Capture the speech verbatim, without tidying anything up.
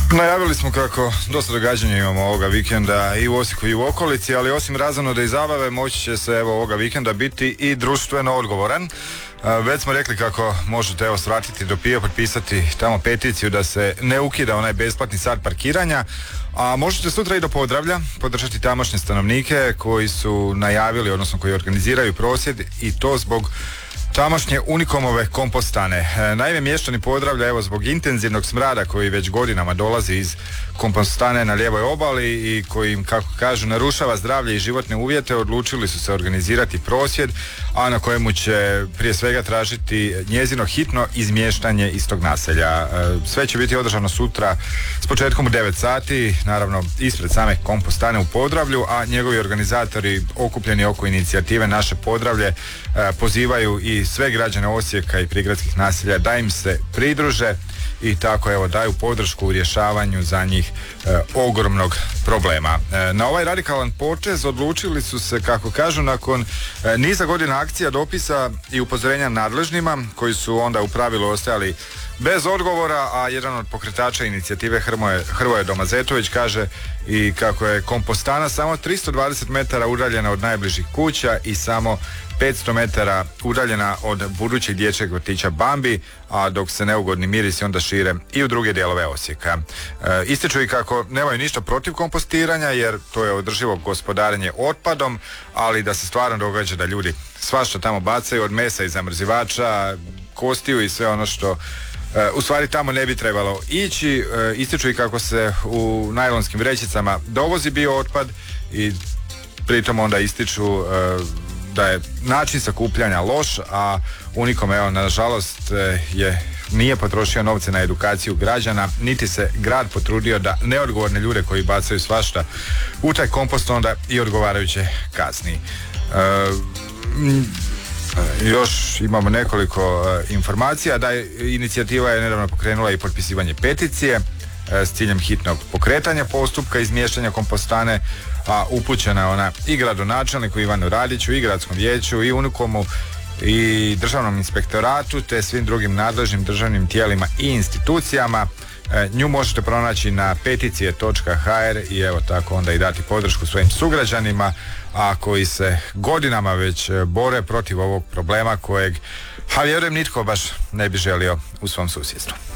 Najavili smo kako dosta događanja imamo ovoga vikenda i u Osijeku i u okolici, ali osim razonode i zabave moći će se evo ovoga vikenda biti i društveno odgovoran. Već smo rekli kako možete evo svratiti do Pije, potpisati tamo peticiju da se ne ukida onaj besplatni sat parkiranja, a možete sutra i do Podravlja podržati tamošnje stanovnike koji su najavili, odnosno koji organiziraju prosvjed i to zbog tamošnje Unikomove kompostane. E, naime, mještani Podravlja, evo zbog intenzivnog smrada koji već godinama dolazi iz kompostane na lijevoj obali i koji im, kako kažu, narušava zdravlje i životne uvjete, odlučili su se organizirati prosvjed, a na kojemu će prije svega tražiti njezino hitno izmještanje iz tog naselja. E, sve će biti održano sutra s početkom u devet sati, naravno ispred same kompostane u Podravlju, a njegovi organizatori okupljeni oko inicijative Naše Podravlje e, pozivaju i sve građane Osijeka i prigradskih naselja da im se pridruže i tako evo daju podršku u rješavanju za njih e, ogromnog problema. E, na ovaj radikalan potez odlučili su se, kako kažu, nakon e, niza godina akcija, dopisa i upozorenja nadležnima koji su onda u pravilu ostajali bez odgovora, a jedan od pokretača inicijative Hrvoje, Hrvoje Domazetović kaže i kako je kompostana samo tristo dvadeset metara udaljena od najbližih kuća i samo petsto metara udaljena od budućeg dječjeg vrtića Bambi, a dok se neugodni mirisi onda šire i u druge dijelove Osijeka. E, ističu i kako nemaju ništa protiv kompostiranja jer to je održivo gospodarenje otpadom, ali da se stvarno događa da ljudi svašta tamo bacaju, od mesa i zamrzivača, kostiju i sve ono što E, u stvari tamo ne bi trebalo ići. E, ističu i kako se u najlonskim vrećicama dovozi bio otpad i pritom onda ističu e, da je način sakupljanja loš, a Unikom, evo, nažalost e, je nije potrošio novce na edukaciju građana, niti se grad potrudio da neodgovorne ljude koji bacaju svašta u taj kompost onda i odgovarajuće kazni. E, m, Još imamo nekoliko uh, informacija da je inicijativa je nedavno pokrenula i potpisivanje peticije uh, s ciljem hitnog pokretanja postupka izmještanja kompostane, a upućena je ona i gradonačelniku Ivanu Radiću i gradskom vijeću i Unikomu i državnom inspektoratu te svim drugim nadležnim državnim tijelima i institucijama. E, nju možete pronaći na peticije točka ha er i evo tako onda i dati podršku svojim sugrađanima, a koji se godinama već bore protiv ovog problema kojeg, a vjerujem, nitko baš ne bi želio u svom susjedstvu.